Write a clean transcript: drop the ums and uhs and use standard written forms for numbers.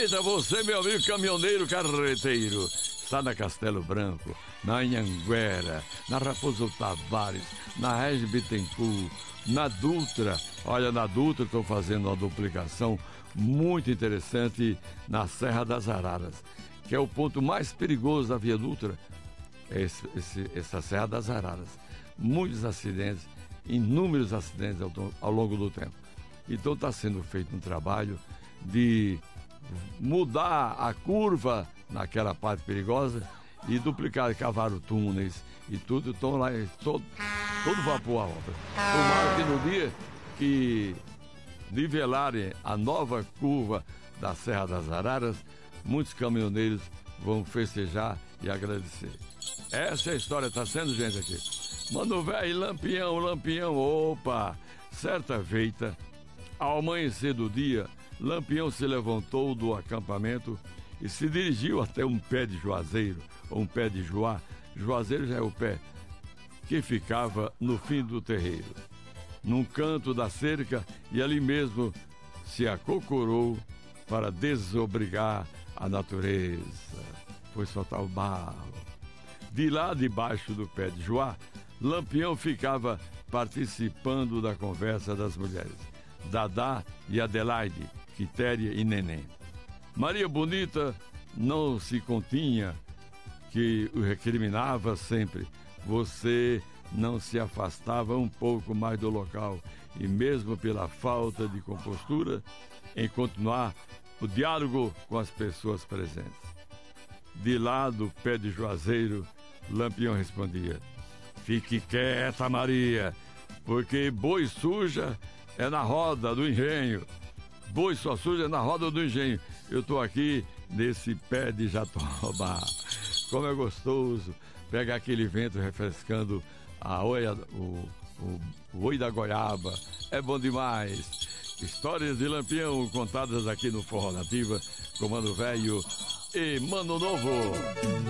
Eita, você, meu amigo caminhoneiro carreteiro, está na Castelo Branco, na Anhanguera, na Raposo Tavares, na Regis Bittencourt, na Dutra. Olha, na Dutra estou fazendo uma duplicação muito interessante na Serra das Araras, que é o ponto mais perigoso da Via Dutra, essa Serra das Araras. Muitos acidentes, inúmeros acidentes ao longo do tempo. Então está sendo feito um trabalho de mudar a curva naquela parte perigosa e duplicar, cavaram túneis e tudo. Estão lá, todo vapor a obra. Tomara que no dia que nivelarem a nova curva da Serra das Araras, muitos caminhoneiros vão festejar e agradecer. Essa é a história, tá sendo, gente, aqui. Mano velho, Lampião, opa! Certa feita, ao amanhecer do dia, Lampião se levantou do acampamento e se dirigiu até um pé de juazeiro, ou um pé de juá. Juazeiro já é o pé que ficava no fim do terreiro, num canto da cerca, e ali mesmo se acocorou para desobrigar a natureza. Foi soltar o barro. De lá debaixo do pé de juá, Lampião ficava participando da conversa das mulheres, Dadá e Adelaide, Quitéria e Neném. Maria Bonita não se continha, que o recriminava sempre. Você não se afastava um pouco mais do local, e mesmo pela falta de compostura, em continuar o diálogo com as pessoas presentes. De lá do pé de juazeiro, Lampião respondia: fique quieta, Maria, porque boi suja é na roda do engenho. Boi só suja é na roda do engenho. Eu tô aqui nesse pé de jatoba. Como é gostoso pegar aquele vento refrescando a oia, o oi da goiaba. É bom demais. Histórias de Lampião contadas aqui no Forró Nativa, com Mano Velho e Mano Novo.